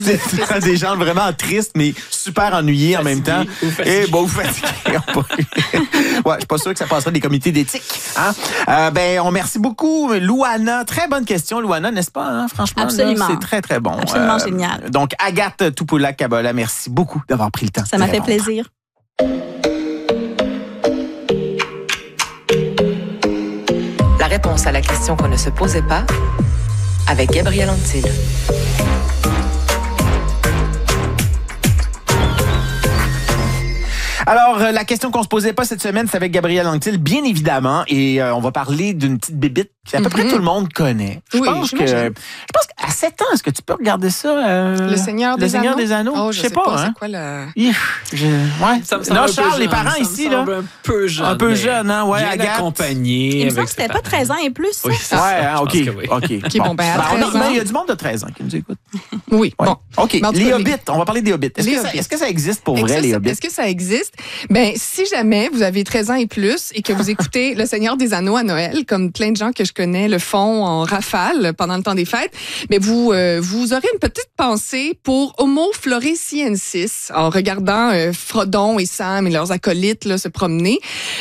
C'est des gens vraiment tristes, mais super ennuyés en même temps. Et bon, fatigués. Ouais, je suis pas sûr que ça passera des comités d'éthique. Hein? On remercie beaucoup Louana. Très bonne question, Louana, n'est-ce pas? Hein? Franchement, absolument. Là, c'est très, très bon. Absolument génial. Donc, Agathe Topoula-Kabola, merci beaucoup d'avoir pris le temps. Ça m'a fait plaisir. La réponse à la question qu'on ne se posait pas avec Gabriel Antil. Alors, la question qu'on se posait pas cette semaine, c'est avec Gabriel Anctil, bien évidemment, et on va parler d'une petite bébite qu'à peu près tout le monde connaît. Je pense qu'à 7 ans, est-ce que tu peux regarder ça? Le Seigneur des Anneaux? Oh, je sais pas. Hein? C'est quoi le... Non, Charles, les parents ici, là. Un peu jeune. Un peu jeune, hein? Ouais, bien Agathe. accompagné. Il me semble que c'était pas 13 ans et plus, ça? Oui, Ouais, hein, OK. OK, bon, ben, à 13 ans. Il y a du monde de 13 ans qui nous écoute. Oui, Ouais. bon. OK, Mais en tout les cas, hobbits. On va parler des hobbits. Est-ce que ça existe pour vrai, les hobbits? Est-ce que ça existe? Ben, si jamais vous avez 13 ans et plus et que vous écoutez Le Seigneur des Anneaux à Noël, comme plein de gens que je connais le font en rafale pendant le temps des fêtes, mais vous aurez une petite pensée pour Homo floresiensis en regardant Frodon et Sam et leurs acolytes là, se promener,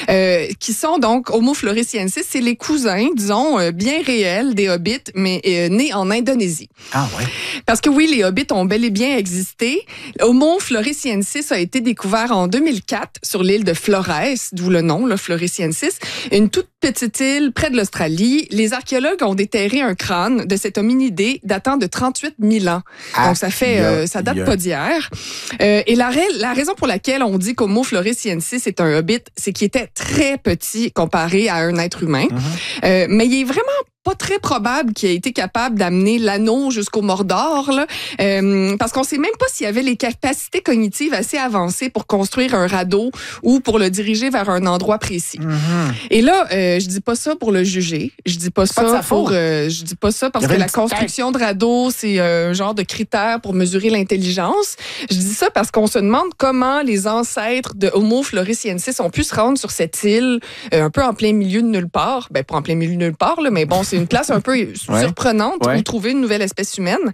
qui sont donc Homo floresiensis, c'est les cousins, disons, bien réels des hobbits, mais nés en Indonésie. Ah ouais. Parce que oui, les hobbits ont bel et bien existé. Homo floresiensis a été découvert en 2004 sur l'île de Flores, d'où le nom, là, Floresiensis, une toute petite île près de l'Australie. Les archéologues ont déterré un crâne de cet hominidé datant de 38 000 ans. Donc ça date pas d'hier. Et la raison pour laquelle on dit qu'Homo floresiensis est un hobbit, c'est qu'il était très petit comparé à un être humain. Mais il est vraiment pas très probable qu'il ait été capable d'amener l'anneau jusqu'au Mordor, là, parce qu'on sait même pas s'il avait les capacités cognitives assez avancées pour construire un radeau ou pour le diriger vers un endroit précis. Et là, je dis pas ça pour le juger. Je dis pas ça pour, je dis pas ça parce que la construction de radeau, c'est un genre de critère pour mesurer l'intelligence. Je dis ça parce qu'on se demande comment les ancêtres de Homo floresiensis ont pu se rendre sur cette île un peu en plein milieu de nulle part. Ben, pas en plein milieu de nulle part, là, mais bon, c'est une place un peu surprenante où trouver une nouvelle espèce humaine.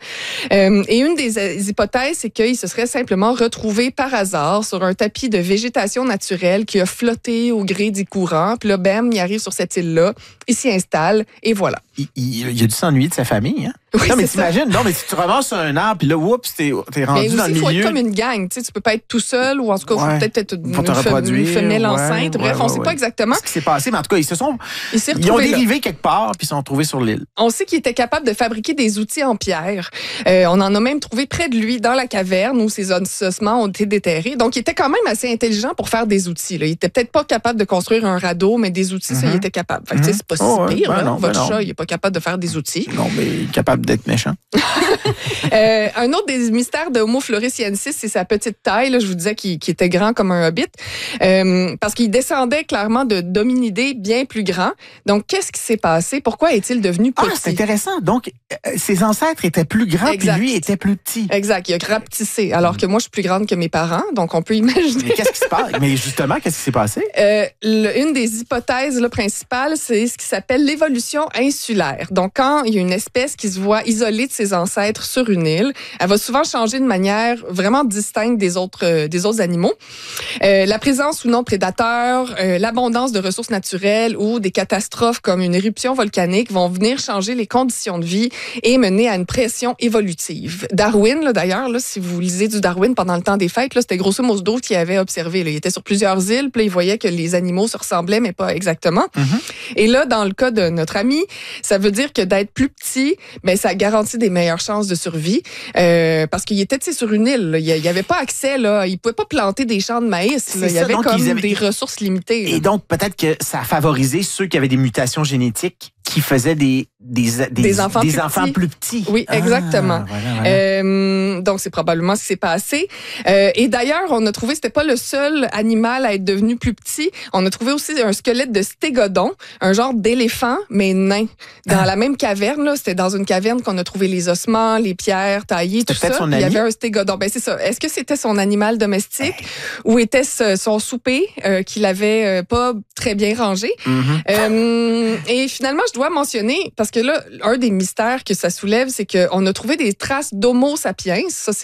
Et une des hypothèses, c'est qu'ils se seraient simplement retrouvés par hasard sur un tapis de végétation naturelle qui a flotté au gré des courants. Puis là, bam, il arrive sur cette île-là, il s'y installe et voilà. Il a dû s'ennuyer de sa famille, hein? Oui, non, mais c'est t'imagines, non, mais si tu ramasses un arbre, puis là, oups, t'es rendu dans le milieu. Il faut être comme une gang, tu sais, tu peux pas être tout seul, ou en tout cas, il faut peut-être être une femelle enceinte. Bref, on sait pas exactement ce qui s'est passé, mais en tout cas, ils ont dérivé quelque part, puis ils sont retrouvés sur l'île. On sait qu'il était capable de fabriquer des outils en pierre. On en a même trouvé près de lui, dans la caverne, où ses ossements ont été déterrés. Donc, il était quand même assez intelligent pour faire des outils, là. Il était peut-être pas capable de construire un radeau, mais des outils, ça, il était capable. Fait que, tu sais, c'est pas si pire, là. Votre chat, il est pas capable de faire des outils. Non, mais il est capable d'être méchant. Un autre des mystères de Homo floresiensis, c'est sa petite taille. Là, je vous disais qu'il était grand comme un hobbit, parce qu'il descendait clairement de d'hominidés bien plus grands. Donc, qu'est-ce qui s'est passé? Pourquoi est-il devenu petit? Ah, c'est intéressant. Donc, ses ancêtres étaient plus grands, puis lui était plus petit. Exact. Il a rapetissé, alors que moi, je suis plus grande que mes parents. Donc, on peut imaginer. Mais qu'est-ce qui se passe? Mais justement, qu'est-ce qui s'est passé? Une des hypothèses là, principales, c'est ce qui s'appelle l'évolution insulaire. Donc, quand il y a une espèce qui se voit isolée de ses ancêtres sur une île, elle va souvent changer de manière vraiment distincte des autres animaux. La présence ou non de prédateurs, l'abondance de ressources naturelles ou des catastrophes comme une éruption volcanique vont venir changer les conditions de vie et mener à une pression évolutive. Darwin, là, d'ailleurs, là, si vous lisez du Darwin pendant le temps des fêtes, là, c'était grosso modo qu'il avait observé. Là. Il était sur plusieurs îles, puis là, il voyait que les animaux se ressemblaient, mais pas exactement. Et là, dans le cas de notre ami, ça veut dire que d'être plus petit, ben, ça garantit des meilleures chances de survie, parce qu'il était sur une île. Là. Il n'y avait pas accès, là. Il pouvait pas planter des champs de maïs. Là. Il y avait des ressources limitées. Là. Et donc, peut-être que ça a favorisé ceux qui avaient des mutations génétiques qui faisaient des enfants plus petits. Oui, exactement. Voilà. Donc, c'est probablement ce qui s'est passé. Et d'ailleurs, on a trouvé, c'était pas le seul animal à être devenu plus petit. On a trouvé aussi un squelette de stégodon, un genre d'éléphant, mais nain. Dans la même caverne, là, c'était dans une caverne qu'on a trouvé les ossements, les pierres taillées, tout ça. Il y avait un stégodon. Ben, c'est ça. Est-ce que c'était son animal domestique ou était-ce son souper qu'il avait pas très bien rangé? Et finalement, je dois mentionner, parce que là, un des mystères que ça soulève, c'est qu'on a trouvé des traces d'Homo sapiens. Ça,